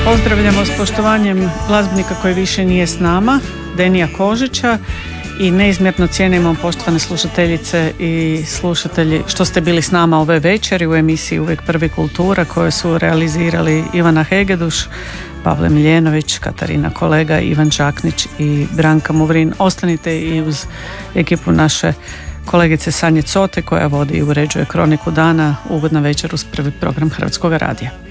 Pozdravljamo s poštovanjem glazbenika koji više nije s nama, Denija Kožića, i neizmjerno cijenimo, poštovane slušateljice i slušatelji, što ste bili s nama ove večeri u emisiji Uvijek prvi kultura, koje su realizirali Ivana Hegeduš, Pavle Miljenović, Katarina Kolega, Ivan Čaknić i Branka Muvrin. Ostanite i uz ekipu naše kolegice Sanje Cote, koja vodi i uređuje Kroniku dana. Ugodna večer uz prvi program Hrvatskog radija.